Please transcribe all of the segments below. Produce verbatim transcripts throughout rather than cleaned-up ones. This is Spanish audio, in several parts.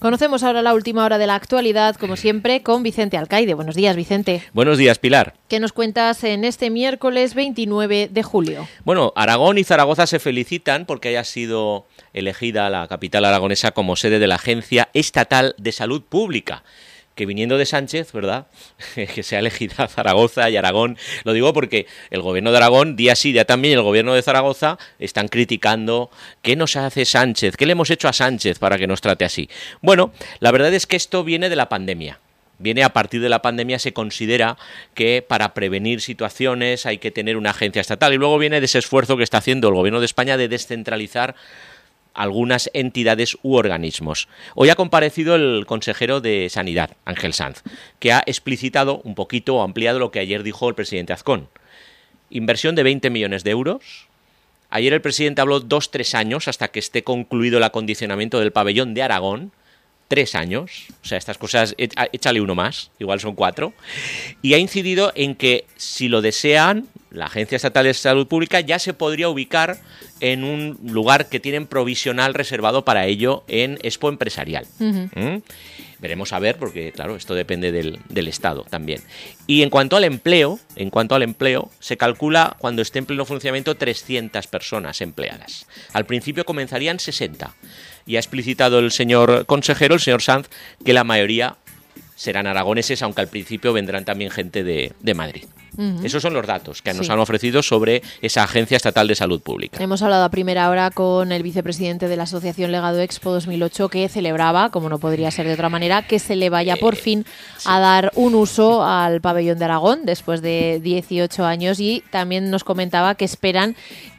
Conocemos ahora la última hora de la actualidad, como siempre, con Vicente Alcaide. Buenos días, Vicente. Buenos días, Pilar. ¿Qué nos cuentas en este miércoles veintinueve de julio? Bueno, Aragón y Zaragoza se felicitan porque haya sido elegida la capital aragonesa como sede de la Agencia Estatal de Salud Pública, que viniendo de Sánchez, ¿verdad?, que se ha elegido a Zaragoza y Aragón. Lo digo porque el gobierno de Aragón, día sí, día también, el gobierno de Zaragoza están criticando qué nos hace Sánchez, qué le hemos hecho a Sánchez para que nos trate así. Bueno, la verdad es que esto viene de la pandemia. Viene a partir de la pandemia, se considera que para prevenir situaciones hay que tener una agencia estatal, y luego viene de ese esfuerzo que está haciendo el gobierno de España de descentralizar algunas entidades u organismos. Hoy ha comparecido el consejero de Sanidad, Ángel Sanz, que ha explicitado un poquito o ampliado lo que ayer dijo el presidente Azcón. Inversión de veinte millones de euros. Ayer el presidente habló dos, tres años hasta que esté concluido el acondicionamiento del pabellón de Aragón. Tres años, o sea, estas cosas, échale uno más, igual son cuatro, y ha incidido en que si lo desean, la Agencia Estatal de Salud Pública ya se podría ubicar en un lugar que tienen provisional reservado para ello en Expo Empresarial. Uh-huh. ¿Mm? Veremos a ver, porque claro, esto depende del, del Estado también. Y en cuanto al empleo, en cuanto al empleo, se calcula cuando esté en pleno funcionamiento trescientas personas empleadas. Al principio comenzarían sesenta. Y ha explicitado el señor consejero, el señor Sanz, que la mayoría serán aragoneses, aunque al principio vendrán también gente de, de Madrid. Uh-huh. Esos son los datos que nos sí. han ofrecido sobre esa Agencia Estatal de Salud Pública. Hemos hablado a primera hora con el vicepresidente de la Asociación Legado Expo dos mil ocho, que celebraba, como no podría ser de otra manera, que se le vaya por fin sí. a dar un uso al pabellón de Aragón después de dieciocho años, y también nos comentaba que esperan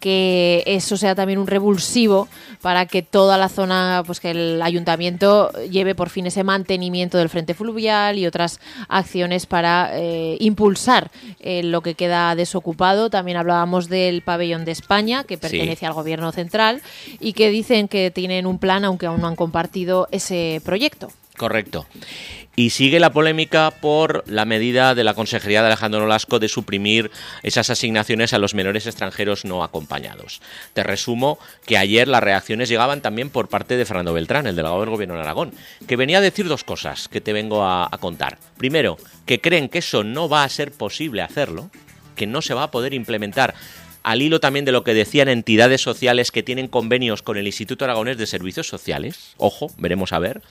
que eso sea también un revulsivo para que toda la zona, pues que el ayuntamiento lleve por fin ese mantenimiento del frente fluvial y otras acciones para eh, impulsar Eh, lo que queda desocupado. También hablábamos del pabellón de España, que pertenece sí. al gobierno central, y que dicen que tienen un plan, aunque aún no han compartido ese proyecto. Correcto. Y sigue la polémica por la medida de la Consejería de Alejandro Nolasco de suprimir esas asignaciones a los menores extranjeros no acompañados. Te resumo que ayer las reacciones llegaban también por parte de Fernando Beltrán, el delegado del Gobierno de Aragón, que venía a decir dos cosas que te vengo a, a contar. Primero, que creen que eso no va a ser posible hacerlo, que no se va a poder implementar, al hilo también de lo que decían entidades sociales que tienen convenios con el Instituto Aragonés de Servicios Sociales. Ojo, veremos a ver.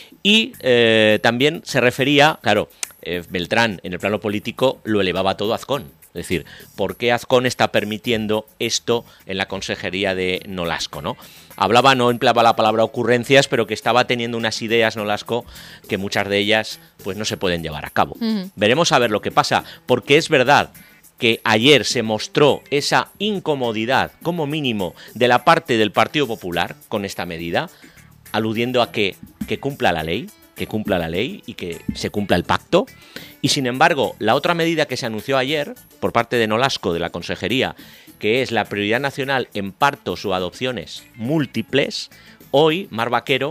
Y eh, también se refería, claro, eh, Beltrán en el plano político lo elevaba todo a Azcón. Es decir, ¿por qué Azcón está permitiendo esto en la consejería de Nolasco, ¿no? Hablaba, no empleaba la palabra ocurrencias, pero que estaba teniendo unas ideas Nolasco que muchas de ellas pues no se pueden llevar a cabo. Uh-huh. Veremos a ver lo que pasa, porque es verdad que ayer se mostró esa incomodidad, como mínimo, de la parte del Partido Popular con esta medida, aludiendo a que, que cumpla la ley, que cumpla la ley y que se cumpla el pacto. Y sin embargo, la otra medida que se anunció ayer por parte de Nolasco, de la Consejería, que es la prioridad nacional en partos o adopciones múltiples, hoy Mar Vaquero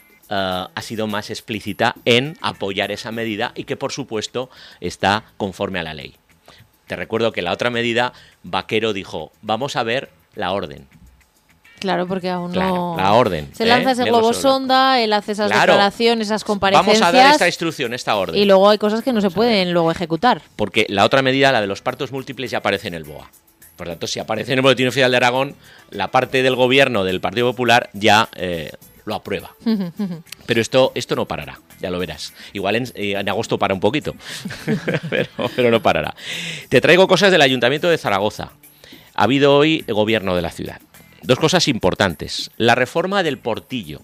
Uh, ha sido más explícita en apoyar esa medida y que, por supuesto, está conforme a la ley. Te recuerdo que la otra medida, Vaquero dijo, vamos a ver la orden. Claro, porque aún claro, no... la orden. Se lanza ¿eh? ese globo sonda, él hace esas claro. declaraciones, esas comparecencias... Vamos a dar esta instrucción, esta orden. Y luego hay cosas que no se pueden luego ejecutar. Porque la otra medida, la de los partos múltiples, ya aparece en el B O A. Por tanto, si aparece en el Boletín Oficial de Aragón, la parte del gobierno del Partido Popular ya... Eh, lo aprueba. Pero esto, esto no parará, ya lo verás. Igual en, en agosto para un poquito, pero, pero no parará. Te traigo cosas del Ayuntamiento de Zaragoza. Ha habido hoy gobierno de la ciudad. Dos cosas importantes. La reforma del Portillo,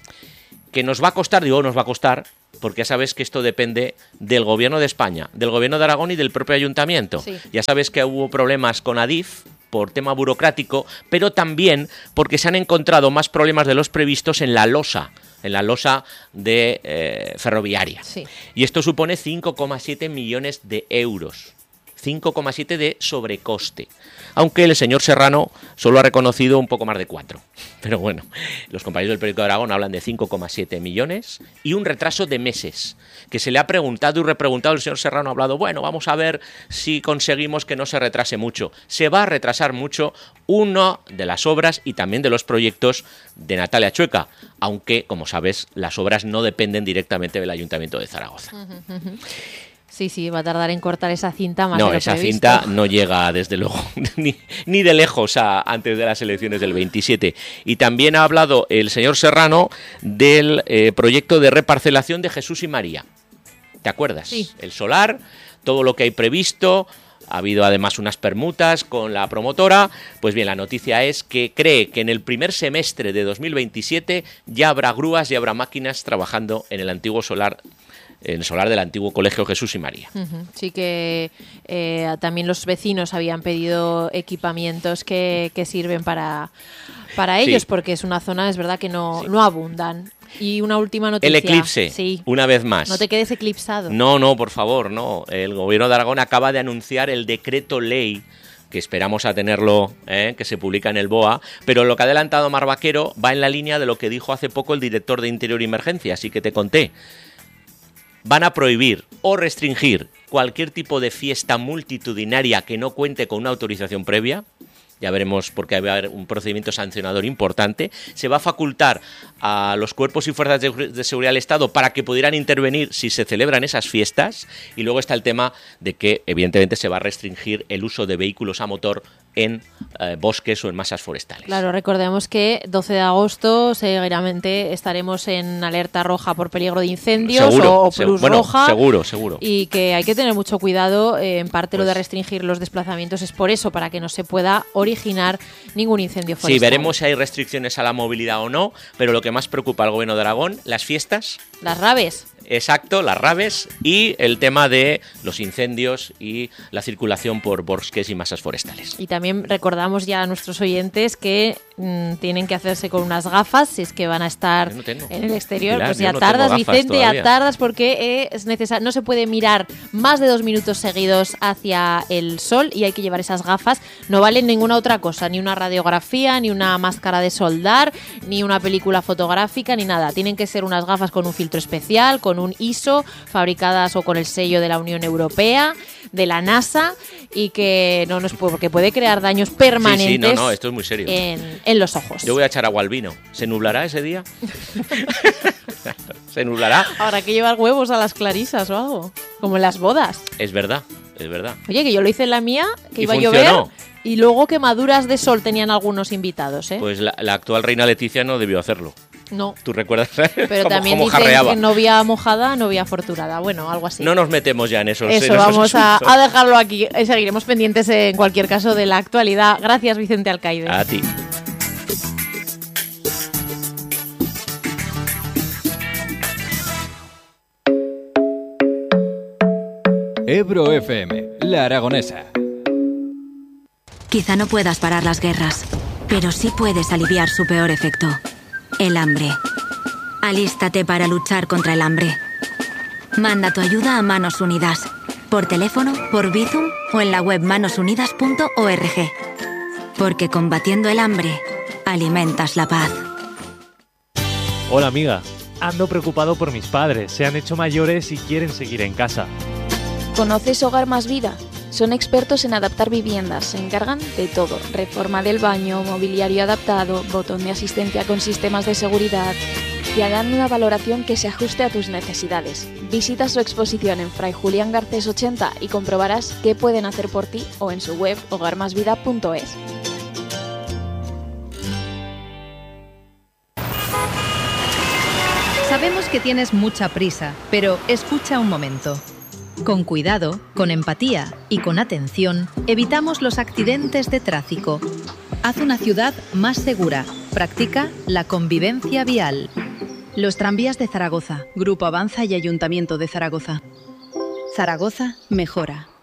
que nos va a costar, digo, nos va a costar, porque ya sabes que esto depende del gobierno de España, del gobierno de Aragón y del propio ayuntamiento. Sí. Ya sabes que hubo problemas con Adif por tema burocrático, pero también porque se han encontrado más problemas de los previstos en la losa, en la losa de eh, ferroviaria. Sí. Y esto supone cinco coma siete millones de euros. cinco coma siete de sobrecoste, aunque el señor Serrano solo ha reconocido un poco más de cuatro. Pero bueno, los compañeros del periódico de Aragón hablan de cinco coma siete millones y un retraso de meses, que se le ha preguntado y repreguntado. El señor Serrano ha hablado, bueno, vamos a ver si conseguimos que no se retrase mucho. Se va a retrasar mucho una de las obras y también de los proyectos de Natalia Chueca, aunque, como sabes, las obras no dependen directamente del Ayuntamiento de Zaragoza. Uh-huh, uh-huh. Sí, sí, va a tardar en cortar esa cinta más. No, de lo esa previsto. cinta no llega, desde luego, ni, ni de lejos a, antes de las elecciones del veintisiete. Y también ha hablado el señor Serrano del eh, proyecto de reparcelación de Jesús y María. ¿Te acuerdas? Sí. El solar, todo lo que hay previsto. Ha habido además unas permutas con la promotora. Pues bien, la noticia es que cree que en el primer semestre de dos mil veintisiete ya habrá grúas y habrá máquinas trabajando en el antiguo solar, en el solar del antiguo Colegio Jesús y María. Uh-huh. Sí que eh, también los vecinos habían pedido equipamientos que, que sirven para, para ellos, sí. Porque es una zona, es verdad, que no, sí. no abundan. Y una última noticia. El eclipse, sí. una vez más. No te quedes eclipsado. No, no, por favor, no. El Gobierno de Aragón acaba de anunciar el decreto ley, que esperamos a tenerlo, ¿eh? que se publica en el B O A, pero lo que ha adelantado Mar Vaquero va en la línea de lo que dijo hace poco el director de Interior y Emergencia, así que te conté. Van a prohibir o restringir cualquier tipo de fiesta multitudinaria que no cuente con una autorización previa. Ya veremos, porque va a haber un procedimiento sancionador importante. Se va a facultar a los cuerpos y fuerzas de, de seguridad del Estado para que pudieran intervenir si se celebran esas fiestas. Y luego está el tema de que, evidentemente, se va a restringir el uso de vehículos a motor en eh, bosques o en masas forestales. Claro, recordemos que doce de agosto seguramente estaremos en alerta roja por peligro de incendios seguro, o plus seg- bueno, roja. Seguro, seguro. Y que hay que tener mucho cuidado. Eh, en parte pues, lo de restringir los desplazamientos es por eso, para que no se pueda originar ningún incendio forestal. Sí, veremos si hay restricciones a la movilidad o no, pero lo que más preocupa al Gobierno de Aragón, las fiestas. Las raves. Exacto, las raves y el tema de los incendios y la circulación por bosques y masas forestales. Y también recordamos ya a nuestros oyentes que mmm, tienen que hacerse con unas gafas si es que van a estar no tengo. en el exterior. Pilar, pues ya no tardas, Vicente, todavía. ya tardas porque eh, es necesario. No se puede mirar más de dos minutos seguidos hacia el sol y hay que llevar esas gafas. No valen ninguna otra cosa, ni una radiografía, ni una máscara de soldar, ni una película fotográfica, ni nada. Tienen que ser unas gafas con un filtro especial, con un I S O, fabricadas o con el sello de la Unión Europea, de la NASA, y que no nos puede, porque puede crear daños permanentes. Sí, sí, no, no, esto es muy serio. En, en los ojos. Yo voy a echar agua al vino. ¿Se nublará ese día? ¿Se nublará? Habrá que llevar huevos a las clarisas o algo, como en las bodas. Es verdad, es verdad. Oye, que yo lo hice en la mía, que ¿Y iba funcionó? a llover, y luego quemaduras de sol tenían algunos invitados, ¿eh? Pues la, la actual reina Leticia no debió hacerlo. No. ¿Tú recuerdas? Pero cómo, también cómo dicen jarreaba. que novia mojada, novia afortunada. Bueno, algo así. No nos metemos ya en esos Eso, en esos vamos a, asuntos. a dejarlo aquí. Seguiremos pendientes en cualquier caso de la actualidad. Gracias, Vicente Alcaide. A ti. Ebro F M, La Aragonesa. Quizá no puedas parar las guerras, pero sí puedes aliviar su peor efecto, el hambre. Alístate para luchar contra el hambre. Manda tu ayuda a Manos Unidas, por teléfono, por Bizum o en la web manos unidas punto org. Porque combatiendo el hambre, alimentas la paz. Hola amiga, ando preocupado por mis padres, se han hecho mayores y quieren seguir en casa. ¿Conoces Hogar Más Vida? Son expertos en adaptar viviendas, se encargan de todo. Reforma del baño, mobiliario adaptado, botón de asistencia con sistemas de seguridad. Te harán una valoración que se ajuste a tus necesidades. Visita su exposición en Fray Julián Garcés ochenta y comprobarás qué pueden hacer por ti o en su web hogar más vida punto es. Sabemos que tienes mucha prisa, pero escucha un momento. Con cuidado, con empatía y con atención, evitamos los accidentes de tráfico. Haz una ciudad más segura. Practica la convivencia vial. Los tranvías de Zaragoza, Grupo Avanza y Ayuntamiento de Zaragoza. Zaragoza mejora.